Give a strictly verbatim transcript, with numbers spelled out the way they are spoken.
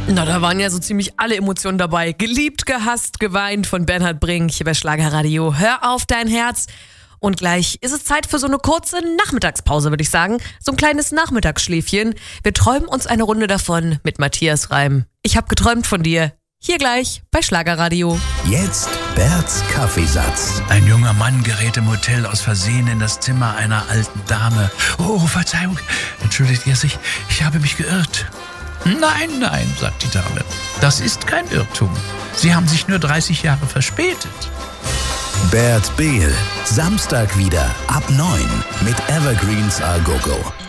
Na, da waren ja so ziemlich alle Emotionen dabei. Geliebt, gehasst, geweint von Bernhard Brink hier bei Schlagerradio. Hör auf dein Herz. Und gleich ist es Zeit für so eine kurze Nachmittagspause, würde ich sagen. So ein kleines Nachmittagsschläfchen. Wir träumen uns eine Runde davon mit Matthias Reim. Ich habe geträumt von dir. Hier gleich bei Schlagerradio. Jetzt Berts Kaffeesatz. Ein junger Mann gerät im Hotel aus Versehen in das Zimmer einer alten Dame. Oh, Verzeihung, entschuldigt er sich, ich habe mich geirrt. Nein, nein, sagt die Dame, das ist kein Irrtum. Sie haben sich nur dreißig Jahre verspätet. Bert Behl, Samstag wieder ab neun mit Evergreens A Go Go.